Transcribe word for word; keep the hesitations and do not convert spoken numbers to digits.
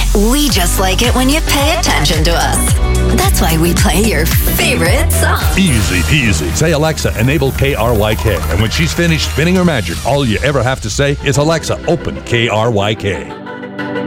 We just like it when you pay attention to us. That's why we play your favorite song. Easy peasy. Say, Alexa, enable K R Y K. And when she's finished spinning her magic, all you ever have to say is, Alexa, open K R Y K.